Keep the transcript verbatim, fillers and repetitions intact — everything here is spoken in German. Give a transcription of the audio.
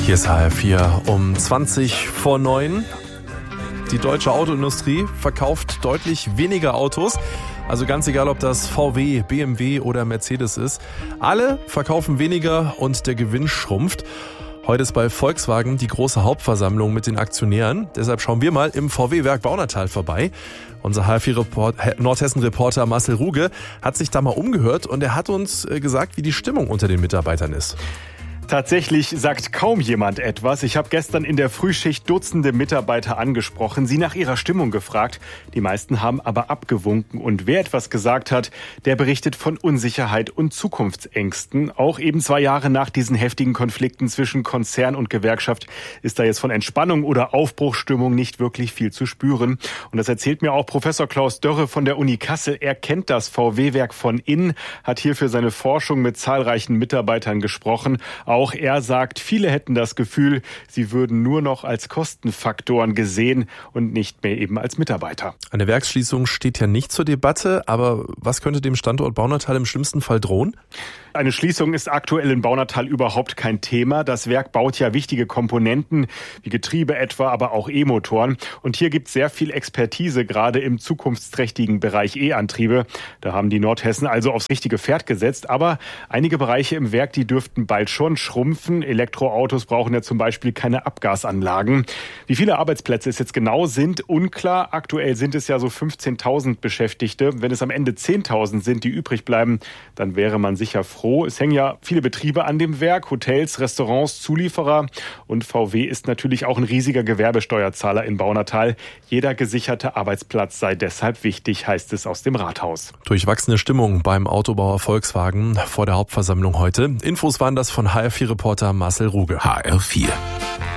Hier ist H R vier um zwanzig vor neun. Die deutsche Autoindustrie verkauft deutlich weniger Autos. Also ganz egal, ob das V W, B M W oder Mercedes ist. Alle verkaufen weniger und der Gewinn schrumpft. Heute ist bei Volkswagen die große Hauptversammlung mit den Aktionären. Deshalb schauen wir mal im V W-Werk Baunatal vorbei. Unser H R vier Nordhessen-Reporter Marcel Ruge hat sich da mal umgehört und er hat uns gesagt, wie die Stimmung unter den Mitarbeitern ist. Tatsächlich sagt kaum jemand etwas. Ich habe gestern in der Frühschicht Dutzende Mitarbeiter angesprochen, sie nach ihrer Stimmung gefragt. Die meisten haben aber abgewunken. Und wer etwas gesagt hat, der berichtet von Unsicherheit und Zukunftsängsten. Auch eben zwei Jahre nach diesen heftigen Konflikten zwischen Konzern und Gewerkschaft ist da jetzt von Entspannung oder Aufbruchsstimmung nicht wirklich viel zu spüren. Und das erzählt mir auch Professor Klaus Dörre von der Uni Kassel. Er kennt das V W-Werk von innen, hat hier für seine Forschung mit zahlreichen Mitarbeitern gesprochen. Auch er sagt, viele hätten das Gefühl, sie würden nur noch als Kostenfaktoren gesehen und nicht mehr eben als Mitarbeiter. Eine Werksschließung steht ja nicht zur Debatte, aber was könnte dem Standort Baunatal im schlimmsten Fall drohen? Eine Schließung ist aktuell in Baunatal überhaupt kein Thema. Das Werk baut ja wichtige Komponenten, wie Getriebe etwa, aber auch E-Motoren. Und hier gibt es sehr viel Expertise, gerade im zukunftsträchtigen Bereich E-Antriebe. Da haben die Nordhessen also aufs richtige Pferd gesetzt. Aber einige Bereiche im Werk, die dürften bald schon schrumpfen. Elektroautos brauchen ja zum Beispiel keine Abgasanlagen. Wie viele Arbeitsplätze es jetzt genau sind, unklar. Aktuell sind es ja so fünfzehntausend Beschäftigte. Wenn es am Ende zehntausend sind, die übrig bleiben, dann wäre man sicher froh. Es hängen ja viele Betriebe an dem Werk, Hotels, Restaurants, Zulieferer. Und V W ist natürlich auch ein riesiger Gewerbesteuerzahler in Baunatal. Jeder gesicherte Arbeitsplatz sei deshalb wichtig, heißt es aus dem Rathaus. Durchwachsene Stimmung beim Autobauer Volkswagen vor der Hauptversammlung heute. Infos waren das von H R vier Reporter Marcel Ruge. H R vier